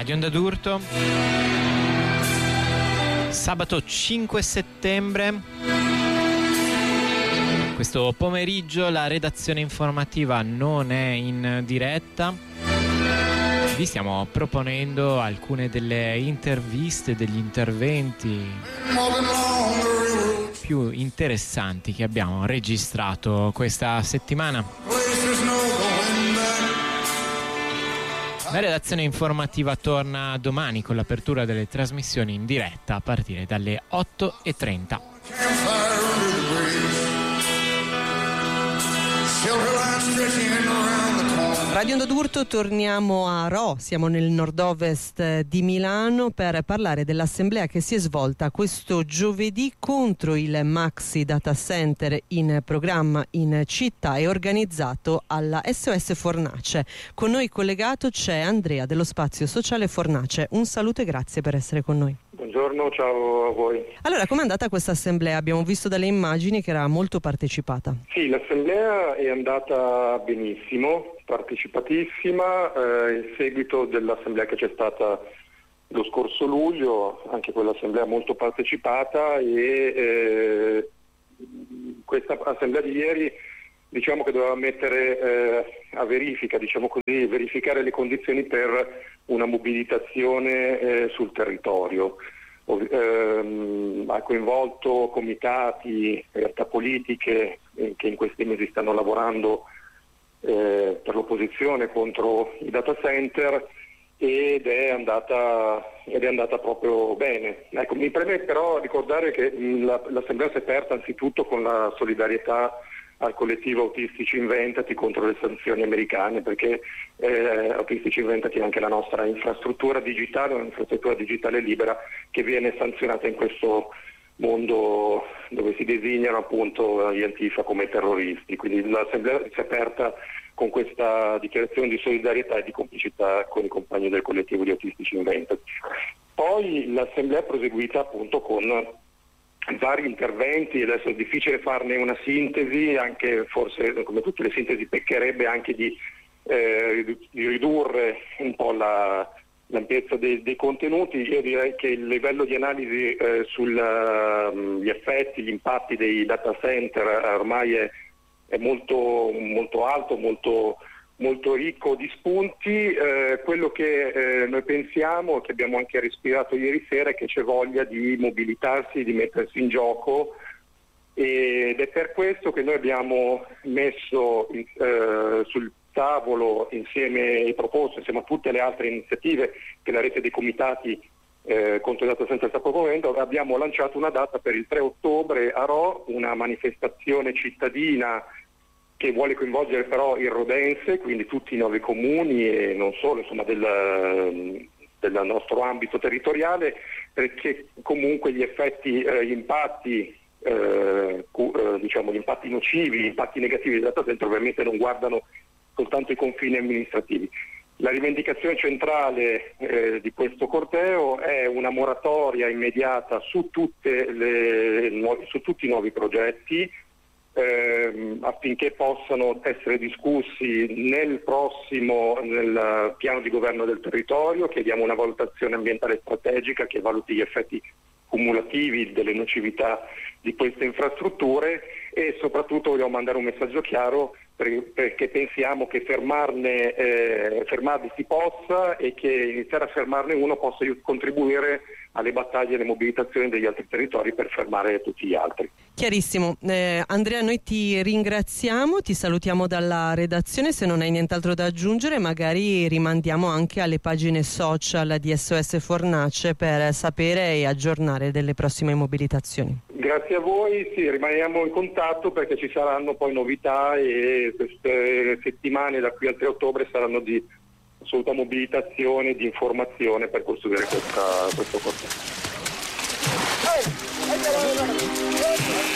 Radio Onda d'Urto, sabato 5 settembre. Questo pomeriggio la redazione informativa non è in diretta. Vi stiamo proponendo alcune delle interviste, degli interventi più interessanti che abbiamo registrato questa settimana. La redazione informativa torna domani con l'apertura delle trasmissioni in diretta a partire dalle 8:30. Radio Onda d'Urto, torniamo a Rho, siamo nel nord-ovest di Milano per parlare dell'assemblea che si è svolta questo giovedì contro il Maxi Data Center in programma in città e organizzato alla SOS Fornace. Con noi collegato c'è Andrea dello Spazio Sociale Fornace. Un saluto e grazie per essere con noi. Buongiorno, ciao a voi. Allora, com'è andata questa assemblea? Abbiamo visto dalle immagini che era molto partecipata. Sì, l'assemblea è andata benissimo, partecipatissima, in seguito dell'assemblea che c'è stata lo scorso luglio, anche quell'assemblea molto partecipata, e questa assemblea di ieri diciamo che doveva mettere a verifica, diciamo così, verificare le condizioni per una mobilitazione sul territorio. Ha coinvolto comitati, realtà politiche che in questi mesi stanno lavorando per l'opposizione contro i data center ed è andata proprio bene. Ecco, mi preme però ricordare che l'assemblea si è aperta anzitutto con la solidarietà al collettivo Autistici Inventati contro le sanzioni americane, perché Autistici Inventati è anche la nostra infrastruttura digitale, un'infrastruttura digitale libera che viene sanzionata in questo mondo dove si designano appunto gli Antifa come terroristi. Quindi l'assemblea si è aperta con questa dichiarazione di solidarietà e di complicità con i compagni del collettivo di Autistici Inventati. Poi l'assemblea è proseguita appunto con vari interventi, adesso è difficile farne una sintesi, anche forse come tutte le sintesi peccherebbe anche di ridurre un po' l'ampiezza dei contenuti. Io direi che il livello di analisi sugli effetti, gli impatti dei data center ormai è molto, molto alto, molto ricco di spunti. Quello che noi pensiamo, che abbiamo anche respirato ieri sera, è che c'è voglia di mobilitarsi, di mettersi in gioco, ed è per questo che noi abbiamo messo sul tavolo e proposto insieme a tutte le altre iniziative che la rete dei comitati contro i data center sta promuovendo, abbiamo lanciato una data per il 3 ottobre a Rho, una manifestazione cittadina che vuole coinvolgere però il rodense, quindi tutti i 9 comuni e non solo, insomma, del nostro ambito territoriale, perché comunque gli effetti, gli impatti nocivi, gli impatti negativi del data center ovviamente non guardano soltanto i confini amministrativi. La rivendicazione centrale di questo corteo è una moratoria immediata su tutti i nuovi progetti, affinché possano essere discussi nel piano di governo del territorio. Chiediamo una valutazione ambientale strategica che valuti gli effetti cumulativi delle nocività di queste infrastrutture, e soprattutto vogliamo mandare un messaggio chiaro perché pensiamo che fermarli si possa, e che iniziare a fermarne uno possa contribuire alle battaglie e alle mobilitazioni degli altri territori per fermare tutti gli altri. Chiarissimo. Andrea, noi ti ringraziamo, ti salutiamo dalla redazione. Se non hai nient'altro da aggiungere, magari rimandiamo anche alle pagine social di SOS Fornace per sapere e aggiornare delle prossime mobilitazioni. Grazie a voi, sì, rimaniamo in contatto perché ci saranno poi novità, e queste settimane da qui al 3 ottobre saranno di assoluta mobilitazione, di informazione per costruire questo corso.